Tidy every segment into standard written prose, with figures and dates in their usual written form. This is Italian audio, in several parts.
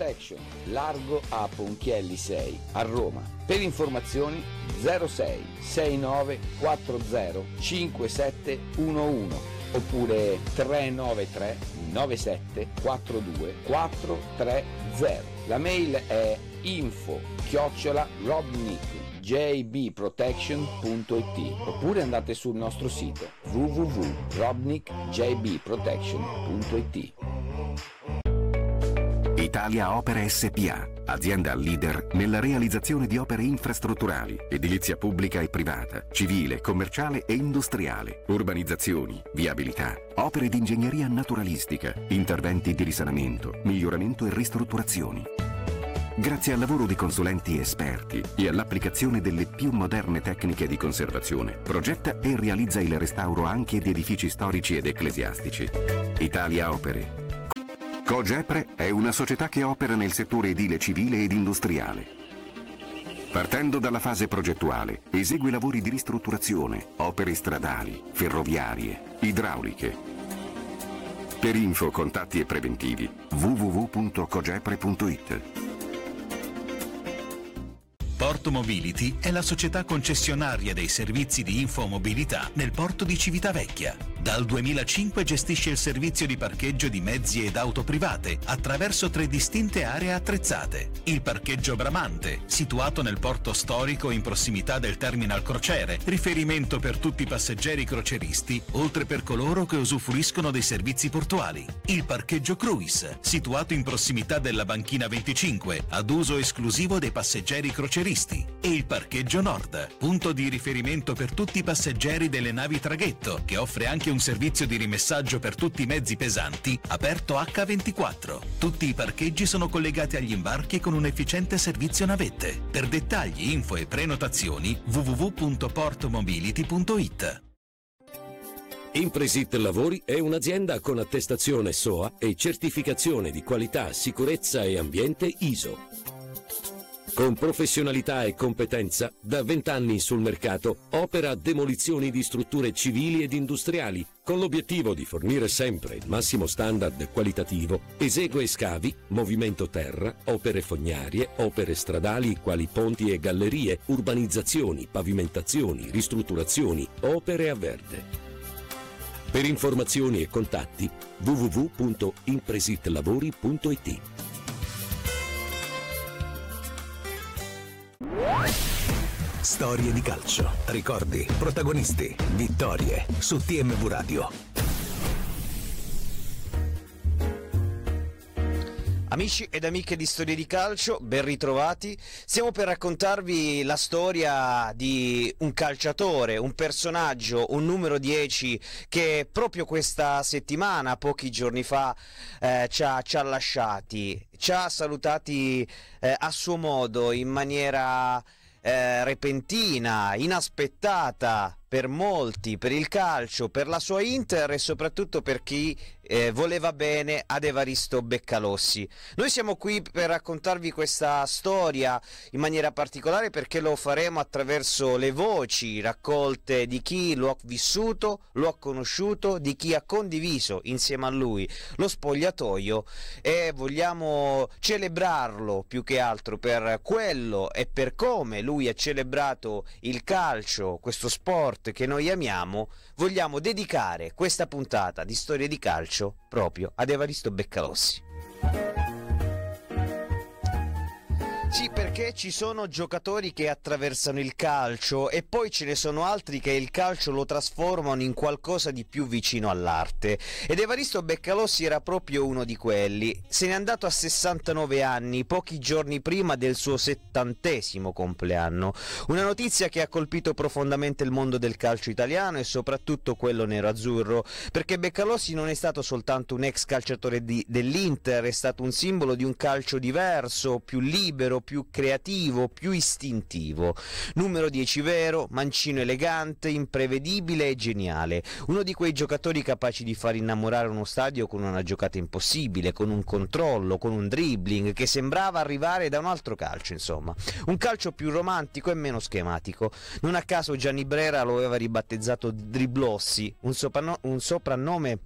Protection, largo a Ponchielli 6 a Roma. Per informazioni 06 69 40 5711 oppure 393 97 42 430. La mail è info@robnickjbprotection.it oppure andate sul nostro sito www.robnickjbprotection.it. Italia Opere SpA, azienda leader nella realizzazione di opere infrastrutturali, edilizia pubblica e privata, civile, commerciale e industriale, urbanizzazioni, viabilità, opere di ingegneria naturalistica, interventi di risanamento, miglioramento e ristrutturazioni. Grazie al lavoro di consulenti esperti e all'applicazione delle più moderne tecniche di conservazione, progetta e realizza il restauro anche di edifici storici ed ecclesiastici. Italia Opere. Cogepre è una società che opera nel settore edile civile ed industriale. Partendo dalla fase progettuale, esegue lavori di ristrutturazione, opere stradali, ferroviarie, idrauliche. Per info, contatti e preventivi www.cogepre.it. Porto Mobility è la società concessionaria dei servizi di infomobilità nel porto di Civitavecchia. Dal 2005 gestisce il servizio di parcheggio di mezzi ed auto private attraverso 3 distinte aree attrezzate. Il parcheggio Bramante, situato nel porto storico in prossimità del terminal crociere, riferimento per tutti i passeggeri croceristi, oltre per coloro che usufruiscono dei servizi portuali. Il parcheggio Cruise, situato in prossimità della banchina 25, ad uso esclusivo dei passeggeri croceristi. E il parcheggio Nord, punto di riferimento per tutti i passeggeri delle navi traghetto, che offre anche un servizio di rimessaggio per tutti i mezzi pesanti, aperto H24. Tutti i parcheggi sono collegati agli imbarchi con un efficiente servizio navette. Per dettagli, info e prenotazioni www.portomobility.it. Impresit Lavori è un'azienda con attestazione SOA e certificazione di qualità, sicurezza e ambiente ISO. Con professionalità e competenza, da 20 anni sul mercato, opera demolizioni di strutture civili ed industriali, con l'obiettivo di fornire sempre il massimo standard qualitativo, esegue scavi, movimento terra, opere fognarie, opere stradali quali ponti e gallerie, urbanizzazioni, pavimentazioni, ristrutturazioni, opere a verde. Per informazioni e contatti www.impresitlavori.it. Storie di calcio, ricordi, protagonisti, vittorie su TMV Radio. Amici ed amiche di Storie di Calcio, ben ritrovati. Stiamo per raccontarvi la storia di un calciatore, un personaggio, un numero 10 che proprio questa settimana, pochi giorni fa, ci ha lasciati, ci ha salutati a suo modo, in maniera repentina, inaspettata per molti, per il calcio, per la sua Inter e soprattutto per chi voleva bene ad Evaristo Beccalossi. Noi siamo qui per raccontarvi questa storia in maniera particolare perché lo faremo attraverso le voci raccolte di chi lo ha vissuto, lo ha conosciuto, di chi ha condiviso insieme a lui lo spogliatoio, e vogliamo celebrarlo più che altro per quello e per come lui ha celebrato il calcio, questo sport che noi amiamo. Vogliamo dedicare questa puntata di Storie di Calcio proprio ad Evaristo Beccalossi. Sì, perché ci sono giocatori che attraversano il calcio e poi ce ne sono altri che il calcio lo trasformano in qualcosa di più vicino all'arte, ed Evaristo Beccalossi era proprio uno di quelli. Se n'è andato a 69 anni, pochi giorni prima del suo 70° compleanno, una notizia che ha colpito profondamente il mondo del calcio italiano e soprattutto quello nero-azzurro, perché Beccalossi non è stato soltanto un ex calciatore dell'Inter, è stato un simbolo di un calcio diverso, più libero, più creativo, più istintivo. Numero 10 vero, mancino elegante, imprevedibile e geniale. Uno di quei giocatori capaci di far innamorare uno stadio con una giocata impossibile, con un controllo, con un dribbling che sembrava arrivare da un altro calcio, insomma. Un calcio più romantico e meno schematico. Non a caso Gianni Brera lo aveva ribattezzato Driblossi, un soprannome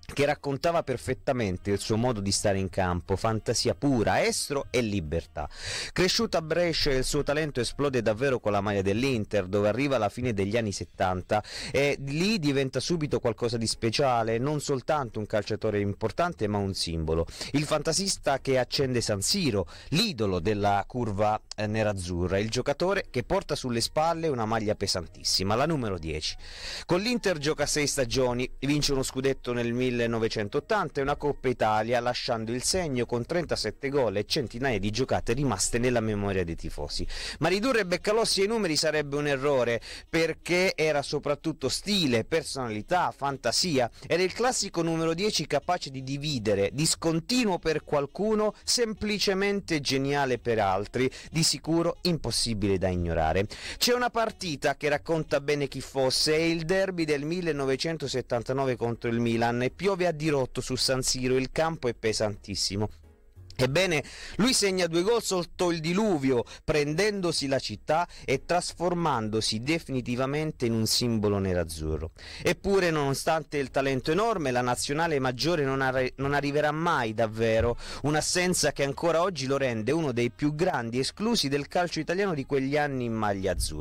che raccontava perfettamente il suo modo di stare in campo, fantasia pura, estro e libertà. Cresciuto a Brescia, il suo talento esplode davvero con la maglia dell'Inter, dove arriva alla fine degli anni 70 e lì diventa subito qualcosa di speciale, non soltanto un calciatore importante ma un simbolo. Il fantasista che accende San Siro, l'idolo della curva nerazzurra, il giocatore che porta sulle spalle una maglia pesantissima, la numero 10. Con l'Inter gioca 6 stagioni, vince uno scudetto nel 1980 e una Coppa Italia, lasciando il segno con 37 gol e centinaia di giocate rimaste nella memoria dei tifosi. Ma ridurre Beccalossi ai numeri sarebbe un errore, perché era soprattutto stile, personalità, fantasia. Era il classico numero 10 capace di dividere, discontinuo per qualcuno, semplicemente geniale per altri, di sicuro impossibile da ignorare. C'è una partita che racconta bene chi fosse, è il derby del 1979 contro il Milan, e piove a dirotto su San Siro, il campo è pesantissimo. Ebbene, lui segna 2 gol sotto il diluvio, prendendosi la città e trasformandosi definitivamente in un simbolo nerazzurro. Eppure, nonostante il talento enorme, la nazionale maggiore non arriverà mai davvero, un'assenza che ancora oggi lo rende uno dei più grandi esclusi del calcio italiano di quegli anni in maglia azzurra.